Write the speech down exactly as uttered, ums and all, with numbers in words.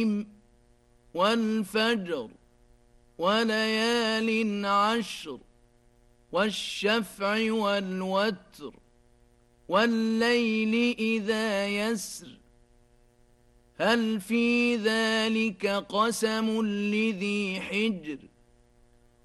والفجر وليال عشر والشفع والوتر والليل إذا يسر هل في ذلك قسم لذي حجر